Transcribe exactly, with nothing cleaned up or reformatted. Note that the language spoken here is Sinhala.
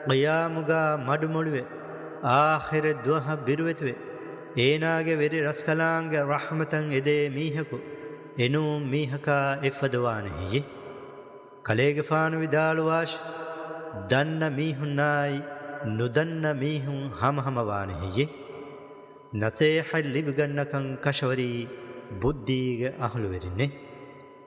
qiyamuga madumoluwe aakhire duha biruwetuwe ඒනාගේ වෙරි රස්කලාංගේ රහමතන් එදේ මීහකු එනු මීහකා එෆදවානෙහි කලේගේ ෆානු විදාලුවාශ දන්න මීහුන්නයි නුදන්න මීහුන් හමහමවානෙහි නසේහ ලිබගන්නකන් කෂවරි බුද්ධීගේ අහළු වෙරින්නේ